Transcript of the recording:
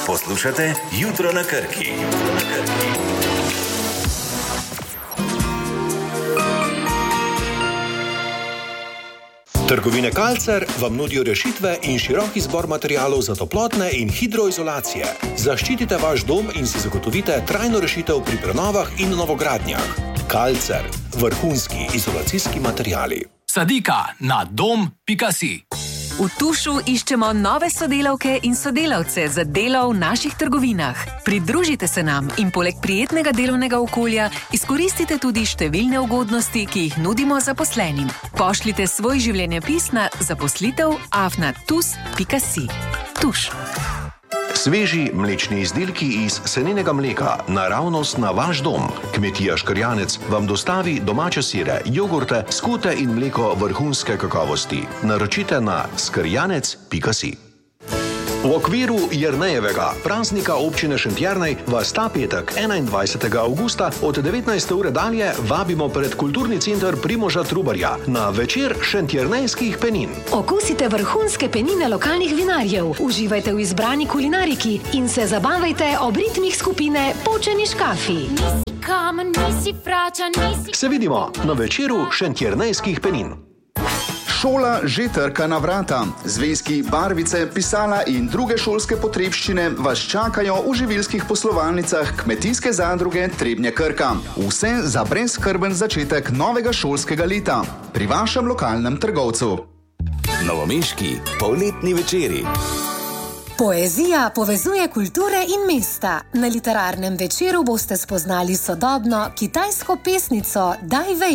Poslušate Jutro na Krki. Trgovine Kalcer vam nudijo rešitve in širok izbor materialov za toplotne in hidroizolacije. Zaščitite vaš dom in si zagotovite trajno rešitev pri prenovah in novogradnjah. Kalcer, vrhunski izolacijski materiali. Sadika na dom.si. V Tušu iščemo nove sodelavke in sodelavce za delo v naših trgovinah. Pridružite se nam in poleg prijetnega delovnega okolja izkoristite tudi številne ugodnosti, ki jih nudimo zaposlenim. Pošljite svoj življenjepis na zaposlitev@tus.si. Tuš. Sveži mlečni izdelki iz seninega mleka, naravnost na vaš dom. Kmetija Škrjanec vam dostavi domače sire, jogurte, skute in mleko vrhunske kakovosti. Naročite na skrjanec.si. V okviru Jernejevega praznika občine Šentjernej vas ta petek, 21. avgusta od 19. ure dalje vabimo pred kulturni center Primoža Trubarja na večer šentjernejskih penin. Okusite vrhunske penine lokalnih vinarjev, uživajte v izbrani kulinariki in se zabavajte ob ritmih skupine Počeni škafi. Se vidimo na večeru šentjernejskih penin. Šola že trka na vrata. Zvezki, barvice, pisala in druge šolske potrebščine vas čakajo v živilskih poslovalnicah Kmetijske zadruge Trebnje Krka. Vse za brezskrben začetek novega šolskega leta pri vašem lokalnem trgovcu. Novomeški polletni večeri. Poezija povezuje kulture in mesta. Na literarnem večeru boste spoznali sodobno kitajsko pesnico Dai Wei.